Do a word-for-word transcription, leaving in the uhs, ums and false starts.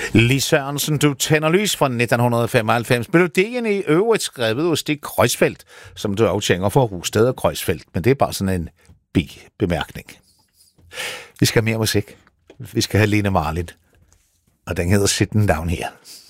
Lis Sørensen, du tænder lys fra nitten femoghalvfems. Melodien i øvrigt skrevet hos Stig Kreuzfeldt, som du også tænker for Rosted og Kreuzfeldt, men det er bare sådan en bi-bemærkning. Vi skal have mere musik. Vi skal have Lene Marlin, og den hedder Sitting Down Here.